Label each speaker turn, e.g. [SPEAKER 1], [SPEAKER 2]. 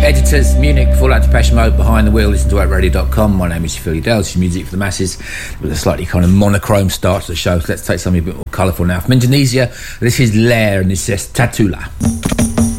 [SPEAKER 1] Editors, Munich, before that Depeche Mode, Behind the Wheel, listen to radio.com. My name is Philly Dales, music for the masses, with a slightly kind of monochrome start to the show. So let's take something a bit more colourful now. From Indonesia, this is Lair and this is Tatula.